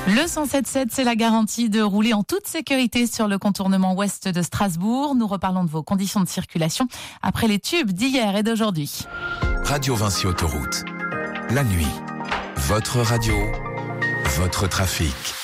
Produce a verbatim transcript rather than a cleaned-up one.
Le cent sept sept, c'est la garantie de rouler en toute sécurité sur le contournement ouest de Strasbourg. Nous reparlons de vos conditions de circulation après les tubes d'hier et d'aujourd'hui. Radio Vinci Autoroute. La nuit, votre radio, votre trafic.